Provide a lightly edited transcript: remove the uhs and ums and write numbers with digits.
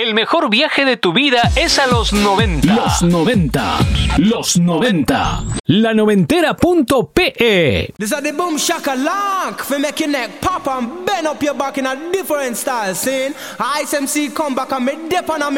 El mejor viaje de tu vida es a los 90. Los 90. Los 90. La noventera.pe. This is the boom shakalak for make your neck pop and bend up your back in a different style. Scene. Ice MC come back and me dip on a